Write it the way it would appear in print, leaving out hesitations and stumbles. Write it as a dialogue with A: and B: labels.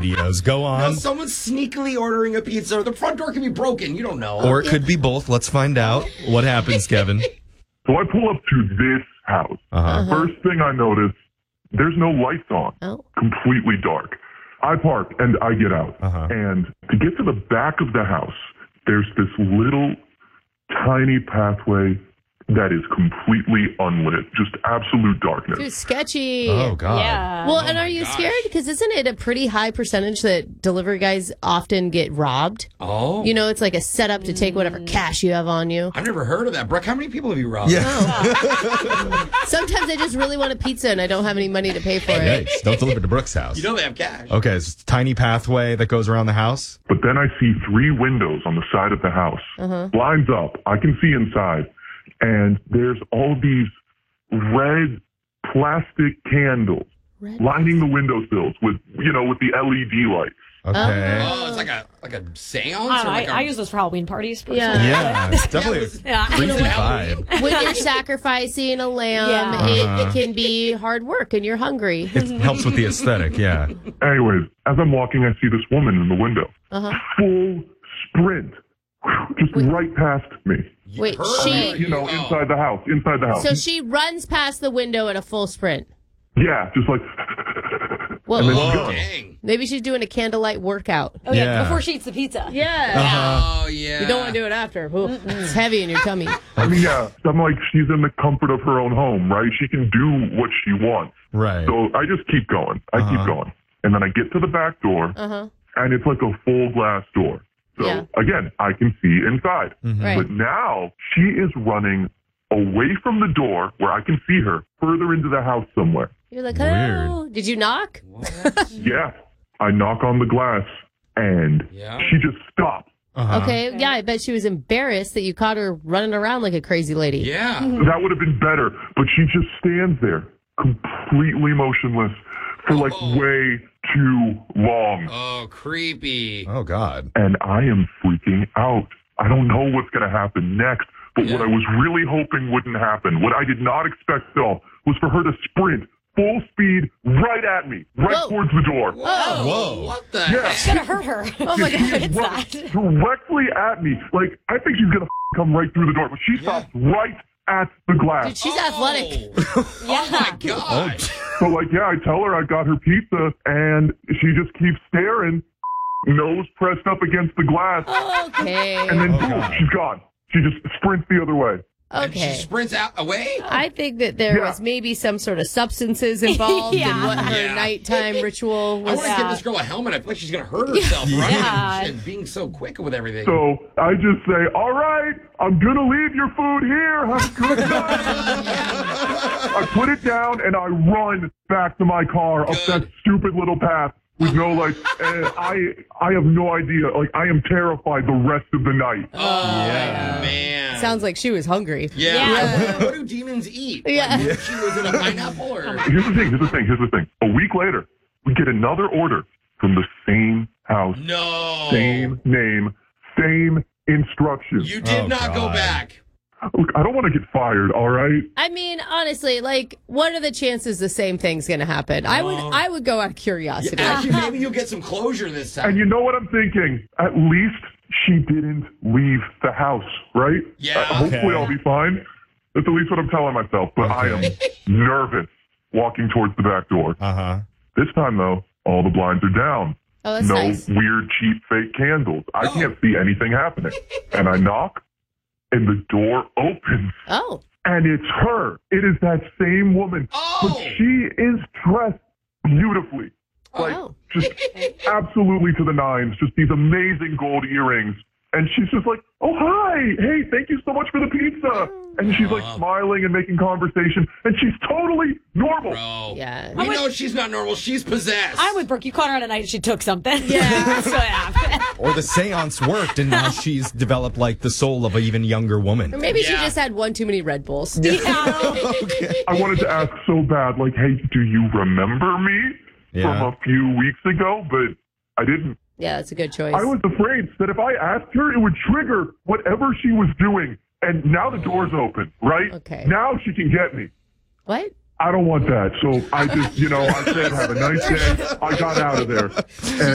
A: videos. Go on.
B: No, someone's sneakily ordering a pizza. Or the front door could be broken. You don't know.
A: Or it could be both. Let's find out. What happens, Kevin?
C: So I pull up to this house. First thing I notice, there's no lights on.
D: Oh.
C: Completely dark. I park and I get out. And to get to the back of the house, there's this little tiny pathway that is completely unlit. Just absolute darkness.
D: Dude, sketchy.
A: Oh, God.
E: Yeah.
D: Well, and are you scared? Because isn't it a pretty high percentage that delivery guys often get robbed?
B: Oh.
D: You know, it's like a setup to take whatever cash you have on you.
B: I've never heard of that. Brooke, how many people have you robbed?
A: Yeah.
D: Sometimes I just really want a pizza and I don't have any money to pay for it.
A: Yikes. Don't deliver to Brooke's house.
B: You know they have cash.
A: Okay, it's a tiny pathway that goes around the house.
C: But then I see 3 windows on the side of the house. Blinds up. I can see inside. And there's all these red plastic candles lining the windowsills with the LED lights.
A: Okay.
B: Oh, it's like a seance?
E: I don't know.
B: Or like
E: I use those for Halloween parties.
D: Yeah.
A: Yeah, it's definitely a
E: Yeah.
A: creepy vibe.
D: When you're sacrificing a lamb, it can be hard work and you're hungry.
A: It helps with the aesthetic, yeah.
C: Anyways, as I'm walking, I see this woman in the window. Full sprint. Just right past me.
D: Wait,
C: Inside the house.
D: So she runs past the window at a full sprint.
C: Yeah, just like...
D: Whoa.
C: And then she's gone.
B: Dang.
D: Maybe she's doing a candlelight workout.
E: Oh, yeah.
A: Yeah.
E: Before she eats the pizza.
D: Yeah.
B: Oh, yeah.
D: You don't want to do it after. Ooh, it's heavy in your tummy.
C: I mean, yeah, I'm like, she's in the comfort of her own home, right? She can do what she wants.
A: Right.
C: So I just keep going. Keep going. And then I get to the back door, and it's like a full glass door. So, again, I can see inside.
D: Right.
C: But now she is running away from the door where I can see her further into the house somewhere.
D: You're like, hello. Did you knock?
C: Yeah. I knock on the glass, and she just stops.
D: Okay, yeah, I bet she was embarrassed that you caught her running around like a crazy lady.
B: Yeah.
C: That would have been better, but she just stands there, completely motionless, for like way too long.
B: Oh, creepy.
A: Oh, God.
C: And I am freaking out. I don't know what's going to happen next, but what I was really hoping wouldn't happen, what I did not expect at all, was for her to sprint full speed right at me, towards the door.
B: Whoa. What the
C: Yeah.
E: It's going to hurt her.
D: Oh, my God.
E: It's not.
C: Directly at me. Like, I think she's going to come right through the door, but she stops right at the glass.
D: Dude, she's athletic.
B: Oh, my God.
C: So, like, I tell her I got her pizza, and she just keeps staring, nose pressed up against the glass,
D: Okay.
C: and then boom, she's gone. She just sprints the other way.
B: And
D: Okay.
B: she sprints out away?
D: I think that there was maybe some sort of substances involved in what her nighttime ritual
B: I
D: was.
B: want to give this girl a helmet. I feel like she's going to hurt herself running and being so quick with everything.
C: So I just say, all right, I'm going to leave your food here. Have a good night. I put it down and I run back to my car up that stupid little path with no lights. And I have no idea. Like, I am terrified the rest of the night.
B: Oh, man.
D: Sounds like she was hungry.
B: Yeah. What do demons eat?
D: Yeah.
B: Like, she was in a pineapple or...
C: Here's the thing. A week later, we get another order from the same house.
B: No.
C: Same name, same instructions.
B: You did not go back.
C: Look, I don't want to get fired, all right?
D: I mean, honestly, like, what are the chances the same thing's going to happen? I would go out of curiosity.
B: Actually, maybe you'll get some closure this time.
C: And you know what I'm thinking? At least she didn't leave the house, right?
B: Yeah.
C: Hopefully I'll be fine. That's at least what I'm telling myself. But I am nervous walking towards the back door. This time, though, all the blinds are down.
D: Oh, that's
C: no
D: nice.
C: weird, cheap, fake candles. I can't see anything happening. And I knock, and the door opens.
D: Oh.
C: And it's her. It is that same woman. But she is dressed beautifully. Like, just absolutely to the nines. Just these amazing gold earrings. And she's just like, oh, hi. Hey, thank you so much for the pizza. And she's like smiling and making conversation. And she's totally normal.
B: Bro.
D: Yeah.
B: We know she's not normal. She's possessed.
E: I'm with Brooke. You caught her on a night and she took something.
D: Yeah.
E: That's what happened.
A: Or the seance worked, and now she's developed, like, the soul of an even younger woman.
D: Or maybe she just had one too many Red Bulls.
C: I wanted to ask so bad, like, hey, do you remember me from a few weeks ago? But I didn't.
D: Yeah, that's a good choice.
C: I was afraid that if I asked her, it would trigger whatever she was doing. And now the door's open, right?
D: Okay.
C: Now she can get me.
D: What?
C: I don't want that. So I just, I said, have a nice day. I got out of there. And